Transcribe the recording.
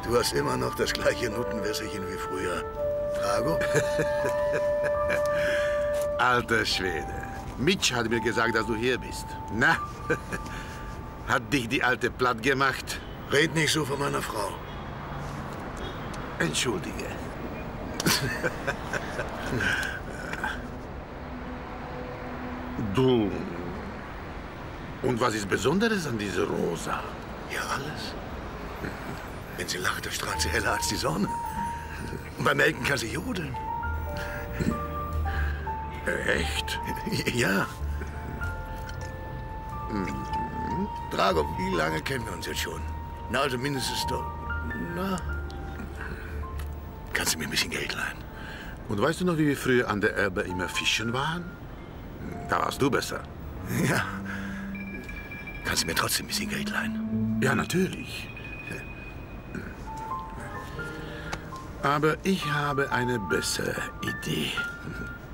Du hast immer noch das gleiche Nuttenwässerchen wie früher. Drago? Alter Schwede. Mitch hat mir gesagt, dass du hier bist. Na, hat dich die Alte platt gemacht? Red nicht so von meiner Frau. Entschuldige. Du. Und was ist Besonderes an dieser Rosa? Ja, alles. Wenn sie lacht, dann strahlt sie heller als die Sonne. Und beim Melken kann sie jodeln. Echt? Ja. Drago, wie lange kennen wir uns jetzt schon? Na, also mindestens doch. Na. Kannst du mir ein bisschen Geld leihen? Und weißt du noch, wie wir früher an der Elbe immer fischen waren? Da warst du besser. Ja. Kannst du mir trotzdem ein bisschen Geld leihen? Ja, natürlich. Aber ich habe eine bessere Idee.